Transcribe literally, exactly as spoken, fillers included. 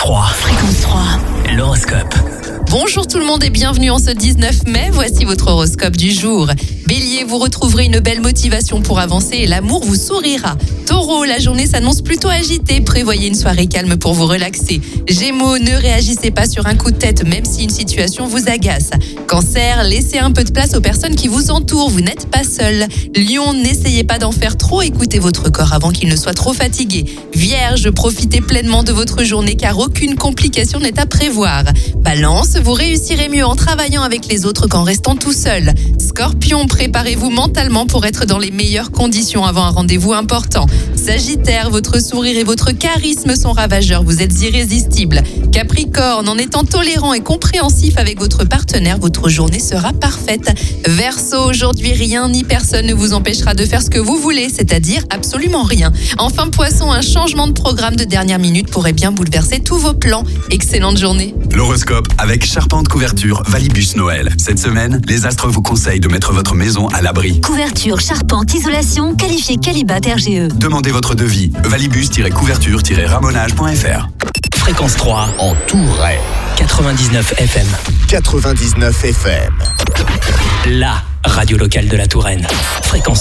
trois. Fréquence trois. L'horoscope. Bonjour tout le monde et bienvenue en ce dix-neuf mai. Voici votre horoscope du jour. Bélier, vous retrouverez une belle motivation pour avancer et l'amour vous sourira. Taureau, la journée s'annonce plutôt agitée. Prévoyez une soirée calme pour vous relaxer. Gémeaux, ne réagissez pas sur un coup de tête même si une situation vous agace. Cancer, laissez un peu de place aux personnes qui vous entourent. Vous n'êtes pas seul. Lion, n'essayez pas d'en faire trop. Écoutez votre corps avant qu'il ne soit trop fatigué. Vierge, profitez pleinement de votre journée car aucune complication n'est à prévoir. Balance, vous réussirez mieux en travaillant avec les autres qu'en restant tout seul. Scorpion, préparez-vous mentalement pour être dans les meilleures conditions avant un rendez-vous important. Sagittaire, votre sourire et votre charisme sont ravageurs, vous êtes irrésistible. Capricorne, en étant tolérant et compréhensif avec votre partenaire, votre journée sera parfaite. Verseau, aujourd'hui rien ni personne ne vous empêchera de faire ce que vous voulez, c'est-à-dire absolument rien. Enfin Poisson, un changement de programme de dernière minute pourrait bien bouleverser tous vos plans. Excellente journée. L'horoscope avec Charpente Couverture Valibus Noël. Cette semaine, les astres vous conseillent de mettre votre maison à l'abri. Couverture, charpente, isolation, qualifié Qualibat R G E. Demandez votre devis. valibus-couverture-ramonage point f r. Fréquence trois en Touraine. quatre-vingt-dix-neuf F M. quatre-vingt-dix-neuf F M. La radio locale de la Touraine. Fréquence